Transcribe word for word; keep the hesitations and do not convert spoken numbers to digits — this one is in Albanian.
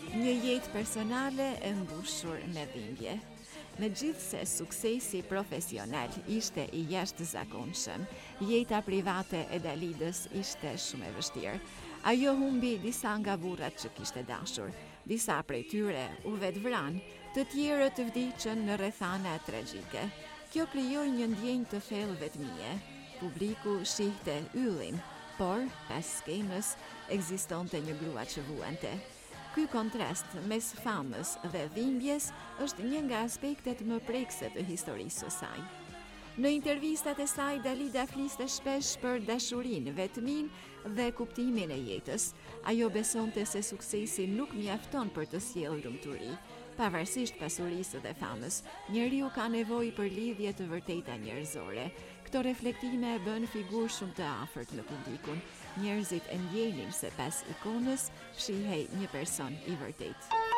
Një jetë personale e mbushur me dhimbje. Megjithse suksesi profesional ishte i jashtëzakonshëm, jeta private e Dalidës ishte shumë e vështirë. Ajo humbi disa nga burrat që kishte dashur, disa prej tyre u vetvran, të tjerët vdiqën në rrethana tragjike. Kjo krijoi një ndjenjë të thellë vetmie. Publiku shihte yllin, por pas skemës ekzistonte një grua që vuante. Ky kontrast mes famës dhe dhimbjes është një nga aspektet më prekse të historisë së saj. Në intervistat e saj, Dalida fliste shpesh për dashurinë, vetminë dhe kuptimin e jetës. Ajo besonte se suksesi nuk mjafton për të sjellë lumturi. Pavarësisht pasurisë dhe famës, njeriu ka nevojë për lidhje të vërteta njerëzore. Këto reflektime e bën figurë shumë të afërt në publikun. Njerëzit e ndjenin se pas ikonës shihej një person i vërtetë.